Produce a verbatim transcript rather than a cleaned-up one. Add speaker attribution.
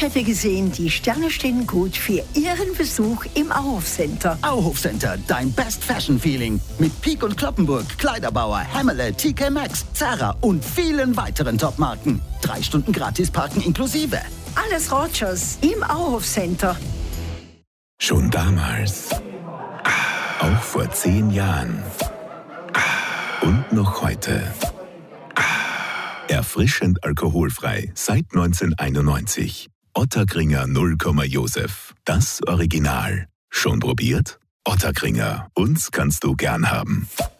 Speaker 1: Ich hätte gesehen, die Sterne stehen gut für Ihren Besuch im Auhof Center.
Speaker 2: Auhof Center, dein Best Fashion Feeling. Mit Peek und Kloppenburg, Kleiderbauer, Hammerle, T K Maxx, Zara und vielen weiteren Top-Marken. Drei Stunden gratis parken inklusive.
Speaker 1: Alles Rogers im Auhof Center.
Speaker 3: Schon damals, auch vor zehn Jahren und noch heute. Erfrischend alkoholfrei seit neunzehnhunderteinundneunzig. Ottakringer null Komma Josef. Das Original. Schon probiert? Ottakringer. Uns kannst du gern haben.